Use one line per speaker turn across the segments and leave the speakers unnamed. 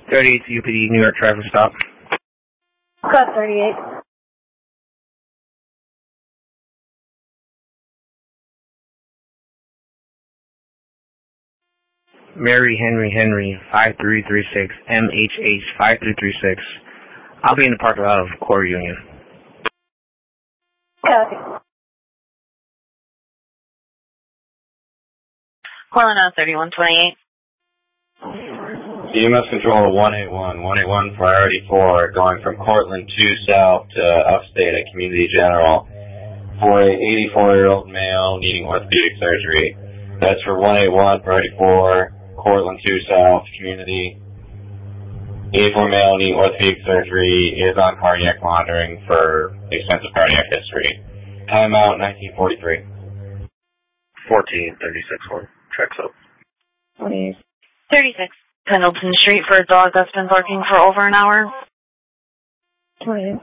38 to UPD, New York traffic stop.
Cut 38.
Mary Henry 5336, MHH 5336. I'll be in the parking lot of Core Union.
Copy.
Portland on 3128.
EMS control 181 priority 4, going from Cortland 2 south to upstate at Community General for a 84-year-old male needing orthopedic surgery. That's for 181 priority 4, Cortland 2 south, Community. 84 male needing orthopedic surgery is on cardiac monitoring for extensive cardiac history. Timeout 1943.
1436 checks up.
28.
36. Pendleton Street for a dog that's been barking for over an hour.
28.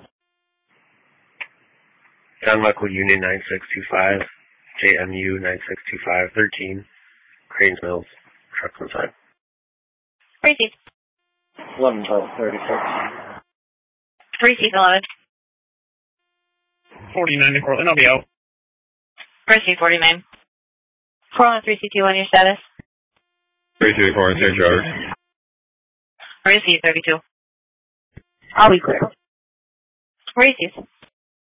John Michael Union 9625, JMU 9625, 13, Cranes Mills, trucks inside.
Receive.
11-36.
Receive 11.
49 to Cortland, I'll be out.
Receive 49. 413C2 on your status.
32 Cortland, St. George.
Receive 32.
I'll be clear.
Receive.